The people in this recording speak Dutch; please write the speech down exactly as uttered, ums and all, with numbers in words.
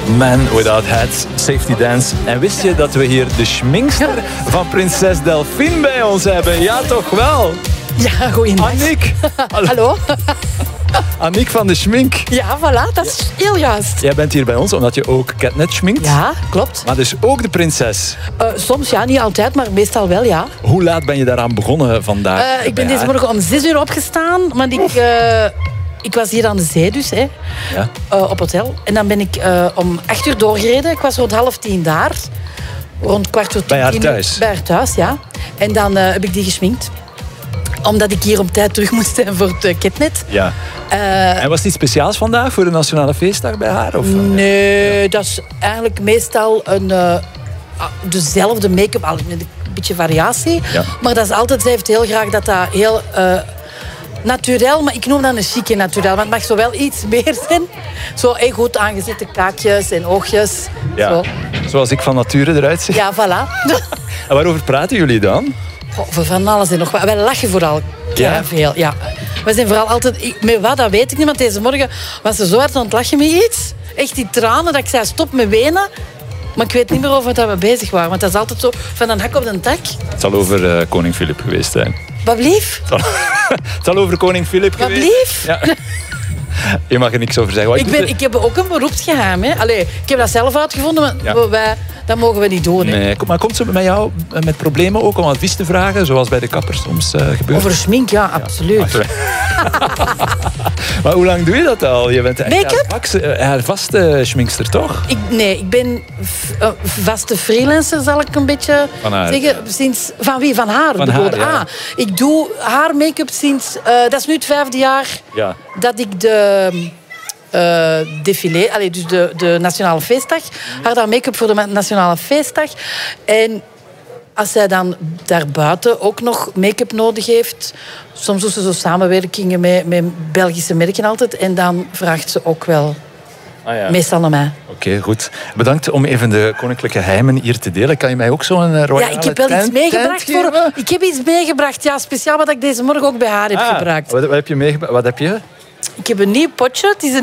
Man Without Hats, Safety Dance. En wist je dat we hier de schminkster van prinses Delphine bij ons hebben? Ja, toch wel? Ja, goeiedag. Aniek. Hallo. Aniek van de Schmink. Ja, voilà, dat is heel juist. Jij bent hier bij ons omdat je ook Catnet schminkt. Ja, klopt. Maar dus ook de prinses. Uh, soms ja, niet altijd, maar meestal wel, ja. Hoe laat ben je daaraan begonnen vandaag? Uh, ik ben bij deze haar? morgen om zes uur opgestaan, maar ik, uh, ik was hier aan de zee dus, hè, Ja. uh, op hotel. En dan ben ik uh, om acht uur doorgereden. Ik was rond half tien daar. Rond kwart voor tien. Bij haar tien, thuis? Bij haar thuis, ja. En dan uh, heb ik die geschminkt. Omdat ik hier op tijd terug moest zijn voor het uh, Catnet. Ja. Uh, En was het iets speciaals vandaag voor de Nationale Feestdag bij haar? Of? Nee, dat is eigenlijk meestal een, uh, dezelfde make-up, al met een beetje variatie. Ja. Maar dat is altijd, zij heeft heel graag dat dat heel uh, naturel, maar ik noem dat een chique naturel. Want het mag zo wel iets meer zijn. Zo hey, goed aangezette kaakjes en oogjes. Ja. Zo. Zoals ik van nature eruit zie. Ja, voilà. En waarover praten jullie dan? Oh, voor van alles en nog wat. Wij lachen vooral Ja? veel. Ja. We zijn vooral altijd... ik- Met wat, dat weet ik niet. Want deze morgen was ze zo hard aan het lachen met iets. Echt die tranen, dat ik zei stop met wenen. Maar ik weet niet meer over wat we bezig waren. Want dat is altijd zo van een hak op de tak. Het zal over uh, koning Filip geweest zijn. Wat blief? Het zal, het zal over koning Filip Wat geweest blief? Ja. Je mag er niks over zeggen. Wat Ik, doe ben, de- ik heb ook een beroepsgeheim. Hè. Allee, ik heb dat zelf uitgevonden, maar Ja. we- wij, dat mogen we niet doen. Hè. Nee, kom- maar komt ze bij jou met problemen ook om advies te vragen, zoals bij de kapper soms uh, gebeurt? Over schmink, ja, absoluut. Maar hoe lang doe je dat al? Je bent echt Make-up? haar vaks- eh, haar vaste schminkster, toch? Ik, nee, ik ben v- uh, vaste freelancer, zal ik een beetje Van haar, zeggen. Sinds, van wie? Van haar. Van bedoelde. haar, ja. Ah, ik doe haar make-up sinds... uh, dat is nu het vijfde jaar Ja. dat ik de... uh, défilé, allee, dus de, de Nationale Feestdag. Haar dan make-up voor de Nationale Feestdag. En als zij dan daarbuiten ook nog make-up nodig heeft... Soms doet ze zo samenwerkingen met, met Belgische merken altijd. En dan vraagt ze ook wel Ah, ja. meestal naar mij. Oké, goed. Bedankt om even de koninklijke geheimen hier te delen. Kan je mij ook zo'n uh, royale Ja, ik heb wel iets tent- meegebracht. tent Voor, geven? ik heb iets meegebracht, ja, speciaal wat ik deze morgen ook bij haar heb Ah, gebruikt. Wat, wat heb je meegebracht? Wat heb je? Ik heb een nieuw potje. Het is een